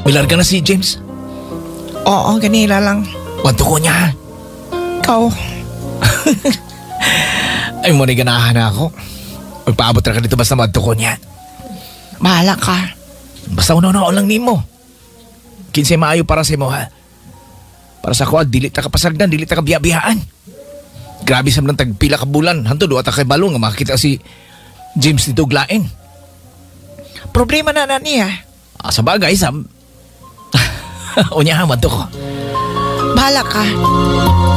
Bilar ka na si James. Oo, ganila lang. Wanto ko niya. Ikaw, Ay mo na ganahan na ako. Magpaabot na ka dito basta madto ko niya. bahala ka. Basta unaw-unaw lang nimo. Kinsay maayo para sa imo ha. Para sa ako, dili ta kapasagdan, dili ta kabiya-biyaan. Grabe sa nang tagpila ka bulan. Hanto do ata kay balong nga makakita si James dito glain. Problema na niya. Sa bagay, Sam. Unya ha, madto ko. Bahala ka.